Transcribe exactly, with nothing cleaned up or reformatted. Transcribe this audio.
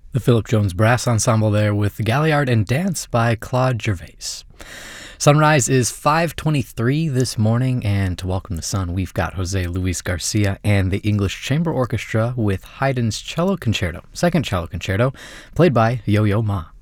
The Philip Jones Brass Ensemble there with Galliard and Dance by Claude Gervais. Sunrise is five twenty-three this morning, and to welcome the sun, we've got Jose Luis Garcia and the English Chamber Orchestra with Haydn's Cello Concerto, second cello concerto, played by Yo-Yo Ma.